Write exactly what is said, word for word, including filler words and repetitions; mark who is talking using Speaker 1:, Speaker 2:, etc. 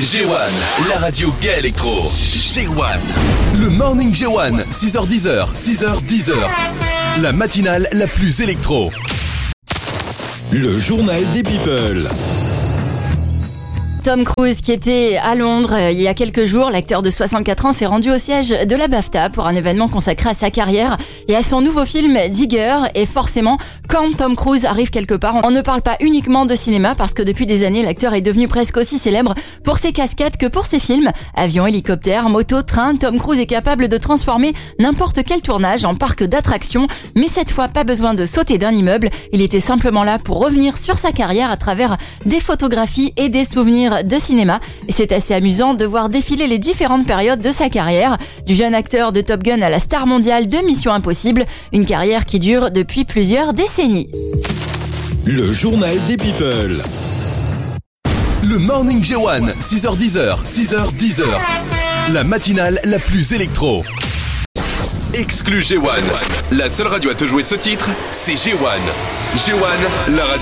Speaker 1: G un, la radio gay électro. G un. Le Morning G un, six heures dix, six heures dix. La matinale la plus électro. Le journal des people.
Speaker 2: Tom Cruise, qui était à Londres euh, il y a quelques jours, l'acteur de soixante-quatre ans s'est rendu au siège de la BAFTA pour un événement consacré à sa carrière et à son nouveau film Digger. Et forcément, quand Tom Cruise arrive quelque part, on ne parle pas uniquement de cinéma parce que depuis des années, l'acteur est devenu presque aussi célèbre pour ses cascades que pour ses films. Avions, hélicoptères, motos, trains, Tom Cruise est capable de transformer n'importe quel tournage en parc d'attractions. Mais cette fois, pas besoin de sauter d'un immeuble. Il était simplement là pour revenir sur sa carrière à travers des photographies et des souvenirs de cinéma. Et c'est assez amusant de voir défiler les différentes périodes de sa carrière, du jeune acteur de Top Gun à la star mondiale de Mission Impossible, une carrière qui dure depuis plusieurs décennies.
Speaker 1: Le journal des people. Le Morning G un, six heures dix, six heures dix. La matinale la plus électro. Exclu G un. La seule radio à te jouer ce titre, c'est G un. G un, la radio